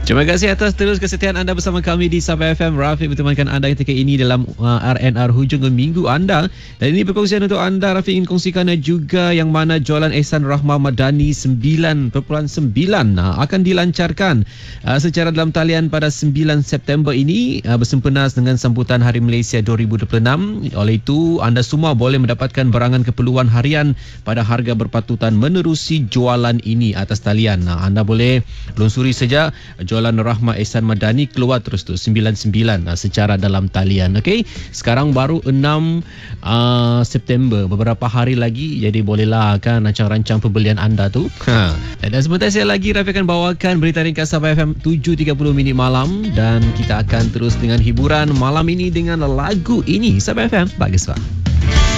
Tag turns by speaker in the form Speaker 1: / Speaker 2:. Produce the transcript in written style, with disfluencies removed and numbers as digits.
Speaker 1: Terima kasih atas terus kesetiaan anda bersama kami di Sabah FM. Rafiq bertemankan anda ketika ini dalam RNR hujung minggu anda. Dan ini perkongsian untuk anda. Rafiq ingin kongsikan juga yang mana jualan Ehsan Rahmah Madani 9.9 akan dilancarkan secara dalam talian pada 9 September ini bersempena dengan sambutan Hari Malaysia 2026. Oleh itu, anda semua boleh mendapatkan barangan keperluan harian pada harga berpatutan menerusi jualan ini atas talian. Anda boleh lungsuri saja jualan Rahmah Ehsan Madani, keluar terus tu 99 secara dalam talian. Okey, sekarang baru 6 September, beberapa hari lagi, jadi bolehlah kan rancang-rancang pembelian anda tu. Dan sebentar saya lagi Rafi akan bawakan berita ringkas Sabah FM 7.30 minit malam, dan kita akan terus dengan hiburan malam ini dengan lagu ini. Sabah FM, bagus pak.